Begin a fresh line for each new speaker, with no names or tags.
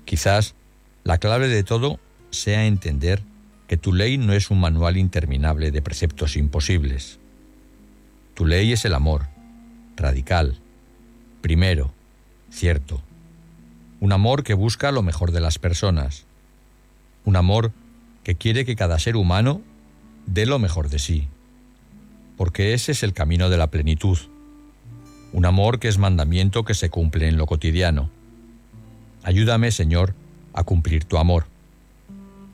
Quizás la clave de todo sea entender que tu ley no es un manual interminable de preceptos imposibles. Tu ley es el amor, radical, primero, cierto. Un amor que busca lo mejor de las personas. Un amor que quiere que cada ser humano dé lo mejor de sí. Porque ese es el camino de la plenitud. Un amor que es mandamiento que se cumple en lo cotidiano. Ayúdame, Señor, a cumplir tu amor.